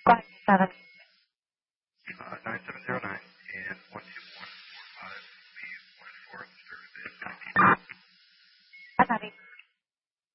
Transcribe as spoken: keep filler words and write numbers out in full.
Five seven. Uh, nine seven zero nine and one two.